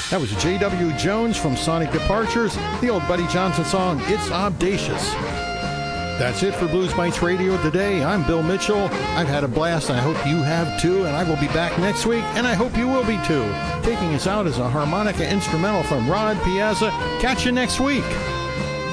That was J.W. Jones from Sonic Departures, the old Buddy Johnson song, It's Audacious. That's it for Blues Bites Radio today. I'm Bill Mitchell. I've had a blast. I hope you have too, and I will be back next week, and I hope you will be too. Taking us out is a harmonica instrumental from Rod Piazza. Catch you next week.